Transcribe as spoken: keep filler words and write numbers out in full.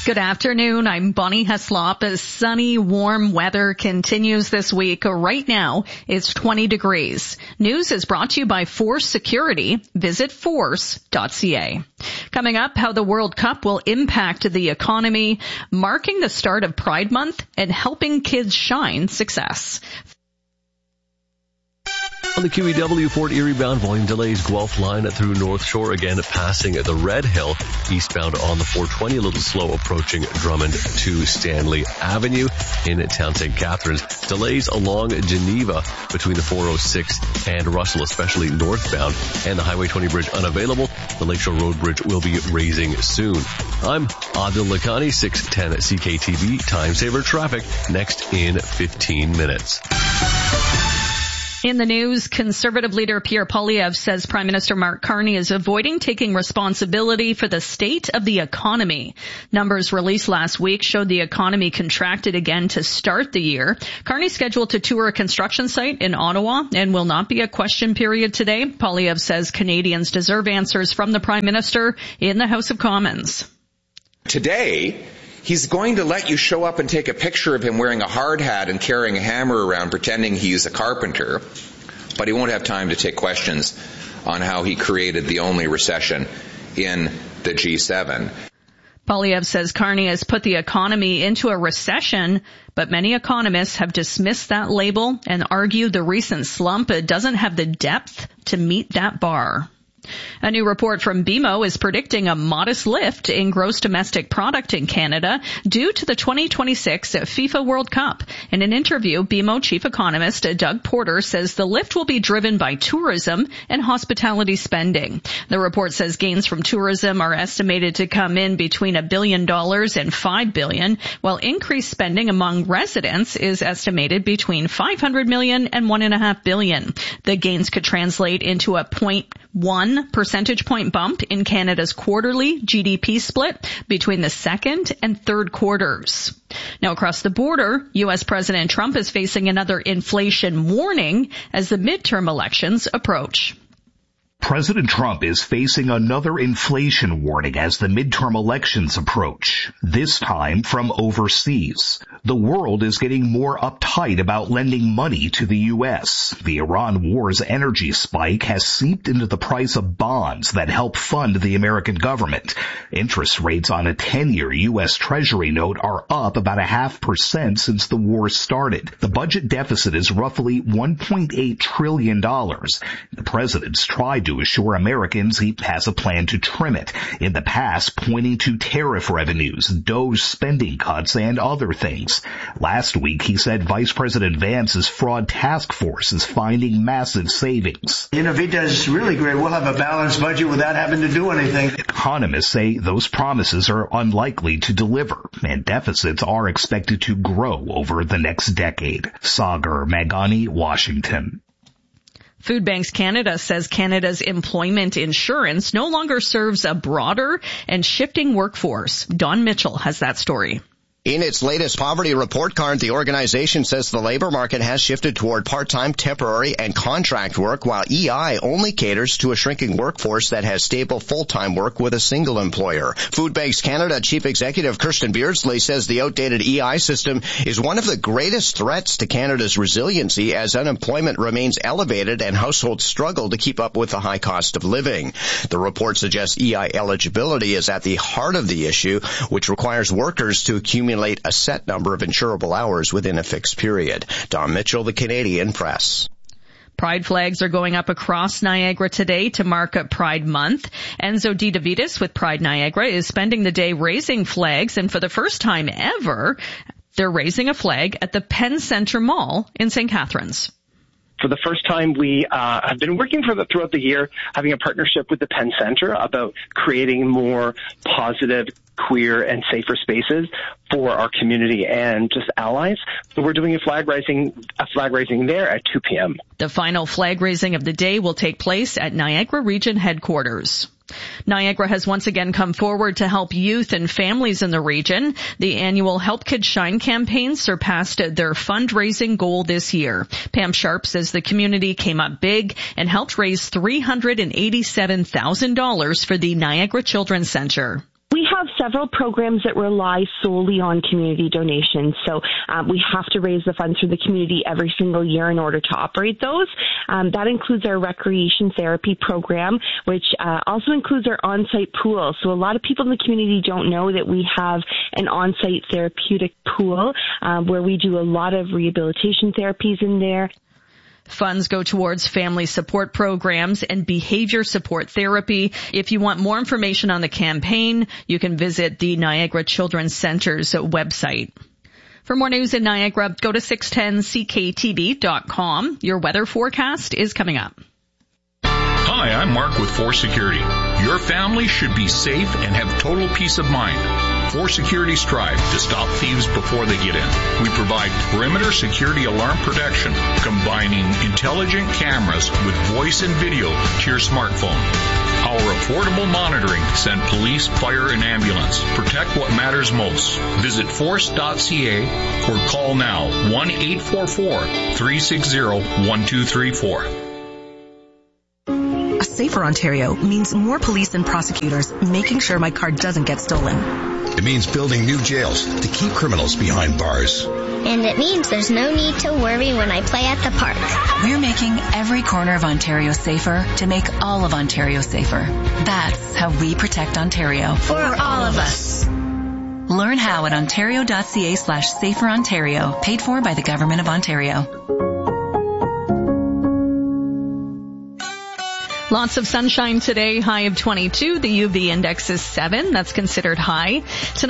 Good afternoon. I'm Bonnie Heslop. As sunny, warm weather continues this week. Right now, it's twenty degrees. News is brought to you by Force Security. Visit force dot c a. Coming up, how the World Cup will impact the economy, marking the start of Pride Month, and helping kids shine success. On the Q E W Fort Erie bound, volume delays Guelph line through North Shore, again passing the Red Hill. Eastbound on the four twenty, a little slow approaching Drummond to Stanley Avenue in town Saint Catharines. Delays along Geneva between the four oh six and Russell, especially northbound, and the Highway twenty bridge unavailable. The Lakeshore Road Bridge will be raising soon. I'm Adil Lakhani, six ten C K T V. Time saver traffic next in fifteen minutes. In the news, Conservative leader Pierre Poilievre says Prime Minister Mark Carney is avoiding taking responsibility for the state of the economy. Numbers released last week showed the economy contracted again to start the year. Carney's scheduled to tour a construction site in Ottawa and will not be a question period today. Poilievre says Canadians deserve answers from the Prime Minister in the House of Commons. Today, he's going to let you show up and take a picture of him wearing a hard hat and carrying a hammer around pretending he's a carpenter, but he won't have time to take questions on how he created the only recession in the G seven. Poilievre says Carney has put the economy into a recession, but many economists have dismissed that label and argue the recent slump doesn't have the depth to meet that bar. A new report from B M O is predicting a modest lift in gross domestic product in Canada due to the twenty twenty-six FIFA World Cup. In an interview, B M O chief economist Doug Porter says the lift will be driven by tourism and hospitality spending. The report says gains from tourism are estimated to come in between a billion dollars and five billion, while increased spending among residents is estimated between five hundred million and one and a half billion. The gains could translate into a point one percentage point bump in Canada's quarterly G D P split between the second and third quarters. Now, across the border, U S President Trump is facing another inflation warning as the midterm elections approach. President Trump is facing another inflation warning as the midterm elections approach, this time from overseas. The world is getting more uptight about lending money to the U S. The Iran war's energy spike has seeped into the price of bonds that help fund the American government. Interest rates on a ten-year U S Treasury note are up about a half percent since the war started. The budget deficit is roughly one point eight trillion dollars. The president's tried to assure Americans he has a plan to trim it, in the past pointing to tariff revenues, DOGE spending cuts, and other things. Last week, he said Vice President Vance's fraud task force is finding massive savings. You know, if he does really great, we'll have a balanced budget without having to do anything. Economists say those promises are unlikely to deliver, and deficits are expected to grow over the next decade. Sagar Magani, Washington. Food Banks Canada says Canada's employment insurance no longer serves a broader and shifting workforce. Don Mitchell has that story. In its latest poverty report card, the organization says the labor market has shifted toward part-time, temporary, and contract work, while E I only caters to a shrinking workforce that has stable full-time work with a single employer. Food Banks Canada Chief Executive Kirsten Beardsley says the outdated E I system is one of the greatest threats to Canada's resiliency as unemployment remains elevated and households struggle to keep up with the high cost of living. The report suggests E I eligibility is at the heart of the issue, which requires workers to accumulate a set number of insurable hours within a fixed period. Don Mitchell, the Canadian Press. Pride flags are going up across Niagara today to mark Pride Month. Enzo Di Davidis with Pride Niagara is spending the day raising flags, and for the first time ever, they're raising a flag at the Penn Centre Mall in Saint Catharines. For the first time, we uh, have been working for the, throughout the year, having a partnership with the Penn Centre about creating more positive, queer, and safer spaces for our community and just allies. So we're doing a flag raising, a flag raising there at two p.m. The final flag raising of the day will take place at Niagara Region headquarters. Niagara has once again come forward to help youth and families in the region. The annual Help Kids Shine campaign surpassed their fundraising goal this year. Pam Sharp says the community came up big and helped raise three hundred eighty-seven thousand dollars for the Niagara Children's Center. We have several programs that rely solely on community donations. So um, we have to raise the funds for the community every single year in order to operate those. Um, that includes our recreation therapy program, which uh, also includes our on-site pool. So a lot of people in the community don't know that we have an on-site therapeutic pool um, where we do a lot of rehabilitation therapies in there. Funds go towards family support programs and behavior support therapy. If you want more information on the campaign, you can visit the Niagara Children's Center's website. For more news in Niagara, go to six ten C K T V dot com. Your weather forecast is coming up. Hi, I'm Mark with Force Security. Your family should be safe and have total peace of mind. Force Security strive to stop thieves before they get in. We provide perimeter security alarm protection, combining intelligent cameras with voice and video to your smartphone. Our affordable monitoring send police, fire, and ambulance. Protect what matters most. Visit force dot c a or call now one eight four four, three six zero, one two three four. A safer Ontario means more police and prosecutors making sure my car doesn't get stolen. It means building new jails to keep criminals behind bars. And it means there's no need to worry when I play at the park. We're making every corner of Ontario safer to make all of Ontario safer. That's how we protect Ontario. For all of us. Learn how at ontario.ca slash safer Ontario. Paid for by the Government of Ontario. Lots of sunshine today, high of twenty-two. The U V index is seven. That's considered high. Tonight